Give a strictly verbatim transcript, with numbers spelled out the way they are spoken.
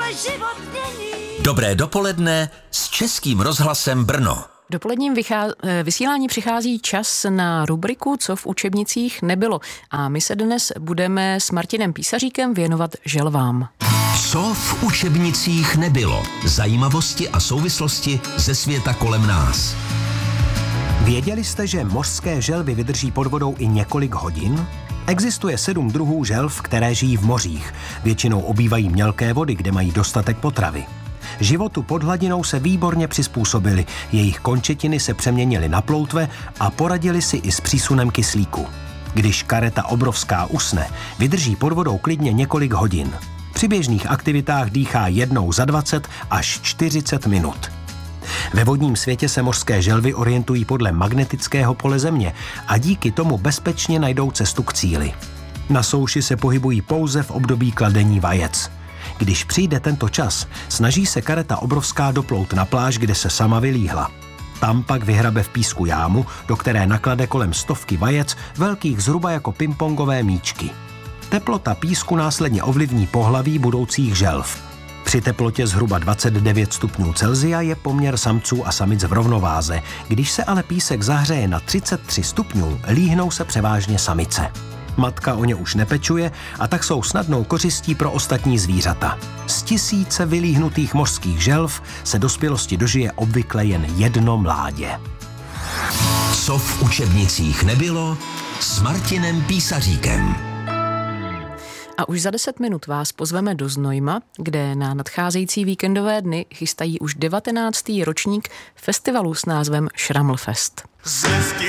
život není. Dobré dopoledne s Českým rozhlasem Brno. V dopoledním vychá... vysílání přichází čas na rubriku Co v učebnicích nebylo. A my se dnes budeme s Martinem Písaříkem věnovat želvám. Co v učebnicích nebylo? Zajímavosti a souvislosti ze světa kolem nás. Věděli jste, že mořské želvy vydrží pod vodou i několik hodin? Existuje sedm druhů želv, které žijí v mořích. Většinou obývají mělké vody, kde mají dostatek potravy. Životu pod hladinou se výborně přizpůsobili, jejich končetiny se přeměnily na ploutve a poradili si i s přísunem kyslíku. Když kareta obrovská usne, vydrží pod vodou klidně několik hodin. Při běžných aktivitách dýchá jednou za dvacet až čtyřicet minut. Ve vodním světě se mořské želvy orientují podle magnetického pole Země a díky tomu bezpečně najdou cestu k cíli. Na souši se pohybují pouze v období kladení vajec. Když přijde tento čas, snaží se kareta obrovská doplout na pláž, kde se sama vylíhla. Tam pak vyhrabe v písku jámu, do které naklade kolem stovky vajec, velkých zhruba jako pingpongové míčky. Teplota písku následně ovlivní pohlaví budoucích želv. Při teplotě zhruba dvacet devět stupňů Celsia je poměr samců a samic v rovnováze. Když se ale písek zahřeje na třicet tři stupňů, líhnou se převážně samice. Matka o ně už nepečuje a tak jsou snadnou kořistí pro ostatní zvířata. Z tisíce vylíhnutých mořských želv se dospělosti dožije obvykle jen jedno mládě. Co v učebnicích nebylo s Martinem Písaříkem. A už za deset minut vás pozveme do Znojma, kde na nadcházející víkendové dny chystají už devatenáctý ročník festivalu s názvem Šramlfest.